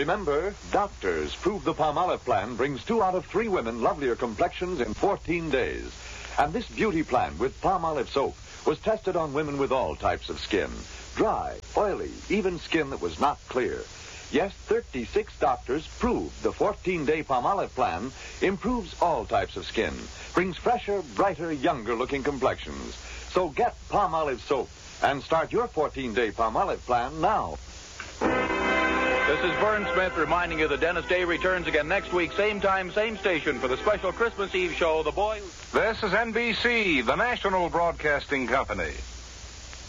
Remember, doctors prove the Palmolive plan brings 2 out of 3 women lovelier complexions in 14 days. And this beauty plan with Palmolive soap was tested on women with all types of skin. Dry, oily, even skin that was not clear. Yes, 36 doctors proved the 14-day Palmolive plan improves all types of skin, brings fresher, brighter, younger-looking complexions. So get Palmolive soap and start your 14-day Palmolive plan now. This is Vern Smith reminding you that Dennis Day returns again next week, same time, same station, for the special Christmas Eve show, The Boys. This is NBC, the national broadcasting company.